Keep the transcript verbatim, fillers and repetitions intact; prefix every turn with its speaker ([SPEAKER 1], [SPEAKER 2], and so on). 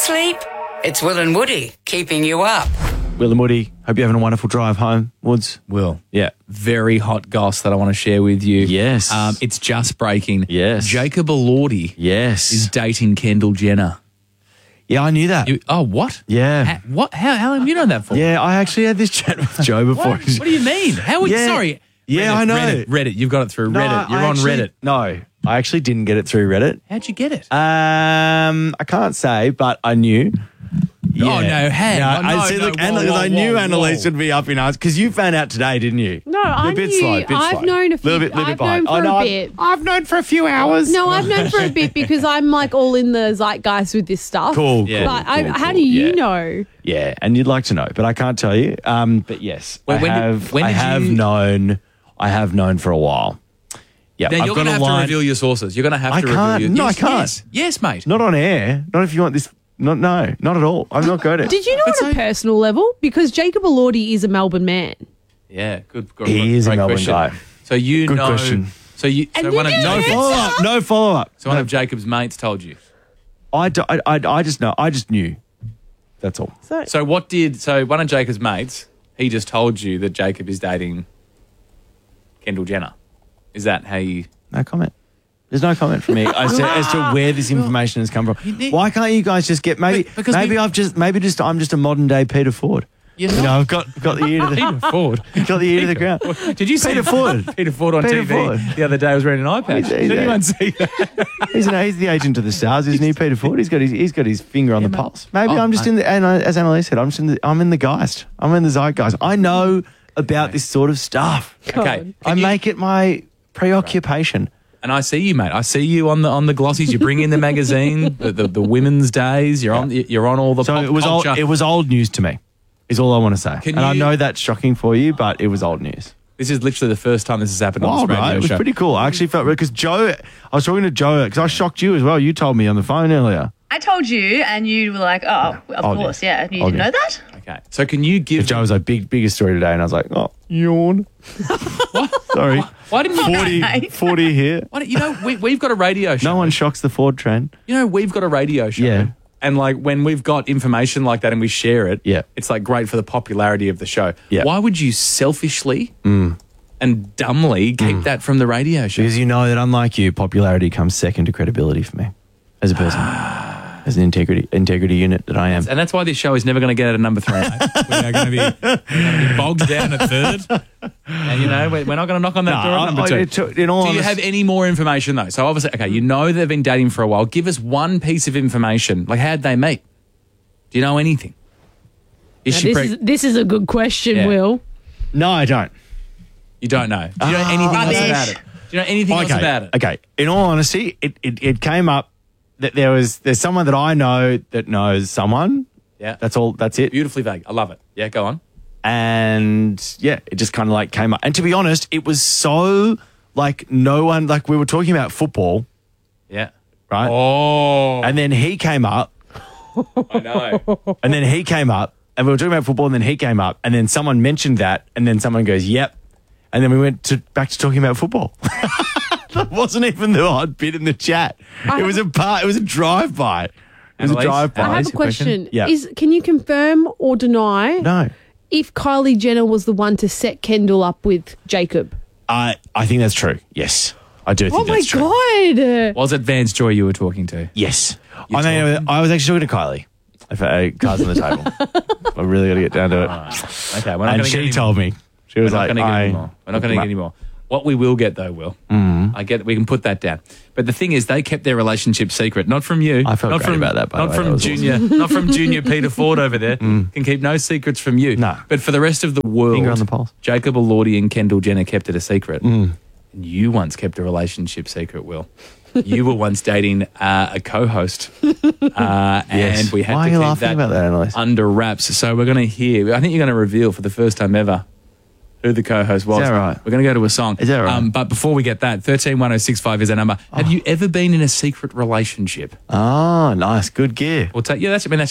[SPEAKER 1] sleep? It's Will and Woody keeping you up.
[SPEAKER 2] Will and Woody, hope you're having a wonderful drive home. Woods?
[SPEAKER 3] Will.
[SPEAKER 2] Yeah.
[SPEAKER 3] Very hot goss that I want to share with you.
[SPEAKER 2] Yes.
[SPEAKER 3] Um, it's just breaking.
[SPEAKER 2] Yes.
[SPEAKER 3] Jacob Elordi
[SPEAKER 2] Yes.
[SPEAKER 3] is dating Kendall Jenner.
[SPEAKER 2] Yeah, I knew that.
[SPEAKER 3] You, oh, what?
[SPEAKER 2] Yeah.
[SPEAKER 3] Ha, what? How, how long have you known that for?
[SPEAKER 2] Yeah, I actually had this chat with Joe before.
[SPEAKER 3] What, what do you mean? How?
[SPEAKER 2] Yeah.
[SPEAKER 3] Sorry.
[SPEAKER 2] Yeah,
[SPEAKER 3] Reddit,
[SPEAKER 2] I know.
[SPEAKER 3] Reddit, Reddit. You've got it through
[SPEAKER 2] No,
[SPEAKER 3] Reddit. You're
[SPEAKER 2] I
[SPEAKER 3] on
[SPEAKER 2] actually-
[SPEAKER 3] Reddit.
[SPEAKER 2] No, I actually didn't get it through Reddit.
[SPEAKER 3] How'd you get it?
[SPEAKER 2] Um, I can't say, but I knew. Yeah.
[SPEAKER 3] Oh, no, hang on.
[SPEAKER 2] I
[SPEAKER 3] No,
[SPEAKER 2] see,
[SPEAKER 3] no,
[SPEAKER 2] look,
[SPEAKER 3] whoa,
[SPEAKER 2] Anna-
[SPEAKER 3] whoa,
[SPEAKER 2] I knew
[SPEAKER 3] whoa,
[SPEAKER 2] Annalise
[SPEAKER 3] whoa.
[SPEAKER 2] would be up in arms because you found out today, didn't you?
[SPEAKER 4] No, I
[SPEAKER 2] a bit
[SPEAKER 4] knew.
[SPEAKER 2] slow, bit
[SPEAKER 4] I've
[SPEAKER 2] slow.
[SPEAKER 4] known a few.
[SPEAKER 2] Little bit, little
[SPEAKER 4] I've
[SPEAKER 2] bit behind.
[SPEAKER 4] known for
[SPEAKER 2] I know,
[SPEAKER 4] a
[SPEAKER 2] I've-
[SPEAKER 4] bit.
[SPEAKER 2] I've known for a few hours.
[SPEAKER 4] No, I've known for a bit because I'm like all in the zeitgeist with this stuff.
[SPEAKER 2] Cool,
[SPEAKER 3] Yeah.
[SPEAKER 4] But
[SPEAKER 2] cool,
[SPEAKER 4] I,
[SPEAKER 2] cool,
[SPEAKER 4] how
[SPEAKER 2] cool.
[SPEAKER 4] do you
[SPEAKER 2] Yeah.
[SPEAKER 4] know?
[SPEAKER 2] Yeah, and you'd like to know, but I can't tell you. Um, but yes,
[SPEAKER 3] Wait,
[SPEAKER 2] I
[SPEAKER 3] when did-
[SPEAKER 2] have.
[SPEAKER 3] when
[SPEAKER 2] I
[SPEAKER 3] did
[SPEAKER 2] have
[SPEAKER 3] you-
[SPEAKER 2] known. I have known for a while. Yeah,
[SPEAKER 3] Now,
[SPEAKER 2] I've
[SPEAKER 3] you're
[SPEAKER 2] got
[SPEAKER 3] going to
[SPEAKER 2] a
[SPEAKER 3] have
[SPEAKER 2] line.
[SPEAKER 3] to reveal your sources. You're going to have
[SPEAKER 2] I
[SPEAKER 3] to
[SPEAKER 2] can't.
[SPEAKER 3] reveal your
[SPEAKER 2] No, I
[SPEAKER 3] yes,
[SPEAKER 2] can't.
[SPEAKER 3] Yes, yes, mate.
[SPEAKER 2] Not on air. Not if you want this. Not no, not at all. I'm not good at it.
[SPEAKER 4] Did you know
[SPEAKER 3] But
[SPEAKER 4] on a
[SPEAKER 3] so-
[SPEAKER 4] personal level? Because Jacob Elordi is a Melbourne man.
[SPEAKER 3] Yeah, good. good
[SPEAKER 2] He is a
[SPEAKER 3] great
[SPEAKER 2] Melbourne
[SPEAKER 3] question.
[SPEAKER 2] guy.
[SPEAKER 3] So you
[SPEAKER 2] Good
[SPEAKER 3] know.
[SPEAKER 2] question.
[SPEAKER 3] So you. So
[SPEAKER 4] And
[SPEAKER 3] one
[SPEAKER 4] you
[SPEAKER 3] of
[SPEAKER 4] did
[SPEAKER 2] No
[SPEAKER 4] it.
[SPEAKER 3] Jacob's,
[SPEAKER 2] follow up. No follow up.
[SPEAKER 3] so one of Jacob's mates told you.
[SPEAKER 2] I, do- I, I, I just know. I just knew. That's all.
[SPEAKER 4] So,
[SPEAKER 3] So what did? So one of Jacob's mates, he just told you that Jacob is dating Kendall Jenner. Is that how you?
[SPEAKER 2] No comment. There's no comment from me as to, as to where this information has come from.
[SPEAKER 3] need-
[SPEAKER 2] Why can't you guys just get maybe?
[SPEAKER 3] Be- because
[SPEAKER 2] maybe
[SPEAKER 3] we-
[SPEAKER 2] I've just maybe just I'm just a modern day Peter Ford.
[SPEAKER 3] You're
[SPEAKER 2] You
[SPEAKER 3] not.
[SPEAKER 2] know, I've got got the ear to the
[SPEAKER 3] Peter Ford.
[SPEAKER 2] got the ear to the ground.
[SPEAKER 3] Did you see
[SPEAKER 2] Peter Ford.
[SPEAKER 3] Peter Ford on
[SPEAKER 2] Peter
[SPEAKER 3] T V
[SPEAKER 2] Ford.
[SPEAKER 3] the other day? Was wearing an eye patch.
[SPEAKER 2] He's- he's
[SPEAKER 3] Did
[SPEAKER 2] a-
[SPEAKER 3] anyone see that?
[SPEAKER 2] He's, an, he's the agent of the stars, isn't he, Peter Ford? He's got his he's got his finger on the
[SPEAKER 3] mate.
[SPEAKER 2] pulse. Maybe
[SPEAKER 3] Oh,
[SPEAKER 2] I'm just
[SPEAKER 3] mate.
[SPEAKER 2] in the and I, as Annalise said, I'm just in the I'm in the geist. I'm in the zeitgeist. I know about this sort of stuff.
[SPEAKER 3] Okay.
[SPEAKER 2] I
[SPEAKER 3] Can you-
[SPEAKER 2] make it my preoccupation.
[SPEAKER 3] And I see you, mate. I see you on the on the glossies. You bring in the magazine, the, the, the women's days. You're on you're on all the
[SPEAKER 2] So
[SPEAKER 3] pop
[SPEAKER 2] it was old,
[SPEAKER 3] culture.
[SPEAKER 2] it was old news to me. Is all I want to say.
[SPEAKER 3] Can
[SPEAKER 2] and I
[SPEAKER 3] you-
[SPEAKER 2] know that's shocking for you, but it was old news.
[SPEAKER 3] This is literally the first time this has happened on
[SPEAKER 2] Wild,
[SPEAKER 3] this radio
[SPEAKER 2] right? It was
[SPEAKER 3] show.
[SPEAKER 2] pretty cool. I actually felt because Joe, I was talking to Joe because I shocked you as well. You told me on the phone earlier.
[SPEAKER 5] I told you, and you were like, "Oh, of
[SPEAKER 2] Oh,
[SPEAKER 5] course,
[SPEAKER 2] yeah.
[SPEAKER 5] yeah." You
[SPEAKER 2] Oh,
[SPEAKER 5] didn't
[SPEAKER 2] yeah.
[SPEAKER 5] know that?
[SPEAKER 3] Okay. So can you give?
[SPEAKER 2] Joe was like, big, biggest story today. And I was like, oh, yawn. Sorry.
[SPEAKER 3] Why didn't you?
[SPEAKER 2] forty, forty here.
[SPEAKER 3] Why don't, you know, we, we've got a radio show.
[SPEAKER 2] No one shocks the Ford trend.
[SPEAKER 3] You know, we've got a radio show.
[SPEAKER 2] Yeah.
[SPEAKER 3] And like when we've got information like that and we share it,
[SPEAKER 2] Yeah.
[SPEAKER 3] it's like great for the popularity of the show.
[SPEAKER 2] Yeah.
[SPEAKER 3] Why would you selfishly and dumbly keep that from the radio show?
[SPEAKER 2] Because you know that unlike you, popularity comes second to credibility for me as a person, as an integrity integrity unit that I am.
[SPEAKER 3] And that's why this show is never going to get out of number three. Mate. We are going to be, we're gonna be bogged down at third. And, you know, we're, we're not going to knock on that
[SPEAKER 2] No,
[SPEAKER 3] door at
[SPEAKER 2] I-
[SPEAKER 3] number
[SPEAKER 2] I-
[SPEAKER 3] two.
[SPEAKER 2] it took- in all
[SPEAKER 3] Do you
[SPEAKER 2] honest-
[SPEAKER 3] have any more information, though? So, obviously, okay, you know they've been dating for a while. Give us one piece of information. Like, how'd they meet? Do you know anything? Is
[SPEAKER 4] now
[SPEAKER 3] she
[SPEAKER 4] this,
[SPEAKER 3] preg-
[SPEAKER 4] is, this is a good question,
[SPEAKER 3] Yeah.
[SPEAKER 4] Will.
[SPEAKER 2] No, I don't.
[SPEAKER 3] You don't know. Do you know anything else
[SPEAKER 5] Rubbish.
[SPEAKER 3] about it? Do you know anything else
[SPEAKER 2] Okay.
[SPEAKER 3] about it?
[SPEAKER 2] Okay. In all honesty, it, it, it came up that there was there's someone that I know that knows someone.
[SPEAKER 3] Yeah.
[SPEAKER 2] That's all. That's it.
[SPEAKER 3] Beautifully vague. I love it. Yeah, go on.
[SPEAKER 2] And yeah, it just kind of like came up. And to be honest, it was so like no one like we were talking about football,
[SPEAKER 3] Yeah.
[SPEAKER 2] right?
[SPEAKER 3] Oh,
[SPEAKER 2] And then he came up,
[SPEAKER 3] I know.
[SPEAKER 2] and then he came up, and we were talking about football, and then he came up, and then someone mentioned that, and then someone goes, "Yep," and then we went to back to talking about football. That wasn't even the odd bit in the chat.
[SPEAKER 4] I
[SPEAKER 2] It was a part. It was a drive by. It was a
[SPEAKER 3] Annalise?
[SPEAKER 2] drive by.
[SPEAKER 4] I have
[SPEAKER 3] Annalise,
[SPEAKER 4] a
[SPEAKER 3] your question?
[SPEAKER 4] question.
[SPEAKER 2] Yeah.
[SPEAKER 4] Is Can you confirm or deny
[SPEAKER 2] No,
[SPEAKER 4] if Kylie Jenner was the one to set Kendall up with Jacob?
[SPEAKER 2] I I think that's true. Yes, I do think
[SPEAKER 4] Oh my
[SPEAKER 2] that's true.
[SPEAKER 4] God.
[SPEAKER 3] Was it Vance Joy you were talking to?
[SPEAKER 2] Yes,
[SPEAKER 3] You
[SPEAKER 2] I mean,
[SPEAKER 3] talking?
[SPEAKER 2] I was actually talking to Kylie. If I, cards on the table. I really got to get down to it.
[SPEAKER 3] Okay, we're not
[SPEAKER 2] And
[SPEAKER 3] going to
[SPEAKER 2] she
[SPEAKER 3] get
[SPEAKER 2] told me. She was
[SPEAKER 3] We're not
[SPEAKER 2] like,
[SPEAKER 3] going to get
[SPEAKER 2] I,
[SPEAKER 3] any more. We're not going to get any more. What we will get, though, Will,
[SPEAKER 2] Mm-hmm.
[SPEAKER 3] I get. We can put that down. But the thing is, they kept their relationship secret. Not from you.
[SPEAKER 2] I felt
[SPEAKER 3] not
[SPEAKER 2] great
[SPEAKER 3] from,
[SPEAKER 2] about that, by the
[SPEAKER 3] Not
[SPEAKER 2] way.
[SPEAKER 3] from
[SPEAKER 2] That was
[SPEAKER 3] junior. Not from junior Peter Ford over there. Can keep no secrets from you.
[SPEAKER 2] No.
[SPEAKER 3] But for the rest of the world,
[SPEAKER 2] Finger on the pulse.
[SPEAKER 3] Jacob Elordi and Kendall Jenner kept it a secret.
[SPEAKER 2] Mm.
[SPEAKER 3] And you once kept a relationship secret, Will. You were once dating uh, a co-host, uh, and we had
[SPEAKER 2] Why
[SPEAKER 3] to
[SPEAKER 2] are you
[SPEAKER 3] keep
[SPEAKER 2] laughing
[SPEAKER 3] that
[SPEAKER 2] about that, Annalise?
[SPEAKER 3] under wraps. So we're going to hear. I think you're going to reveal for the first time ever who the co-host was.
[SPEAKER 2] Is that right?
[SPEAKER 3] We're going to go to a song.
[SPEAKER 2] Is that right?
[SPEAKER 3] Um, but before we get that, thirteen one oh six five is our number. Have you ever been in a secret relationship?
[SPEAKER 2] Oh, nice. Good gear.
[SPEAKER 3] We'll take. Yeah, that's. I mean, that's